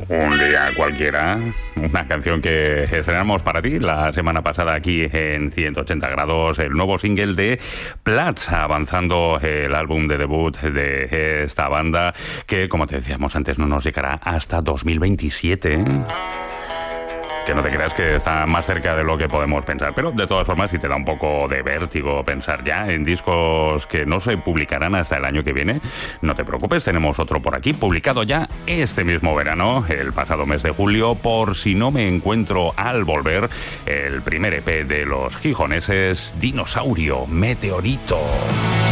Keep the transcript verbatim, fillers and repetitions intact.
Un día cualquiera, una canción que estrenamos para ti la semana pasada aquí en ciento ochenta grados, el nuevo single de Platz, avanzando el álbum de debut de esta banda que, como te decíamos antes, no nos llegará hasta dos mil veintisiete, ¿eh? Que no te creas que está más cerca de lo que podemos pensar, pero de todas formas, si te da un poco de vértigo pensar ya en discos que no se publicarán hasta el año que viene, no te preocupes, tenemos otro por aquí, publicado ya este mismo verano, el pasado mes de julio, Por si no me encuentro al volver, el primer E P de los gijoneses, Dinosaurio Meteorito.